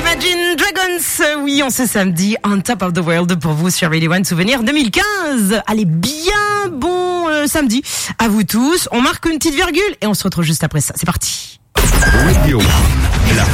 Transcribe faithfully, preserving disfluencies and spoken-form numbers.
Imagine Dragons, oui, on ce samedi, On Top of the World pour vous sur Radio One Souvenir deux mille quinze. Allez, bien bon euh, samedi à vous tous. On marque une petite virgule et on se retrouve juste après ça. C'est parti. Radio. La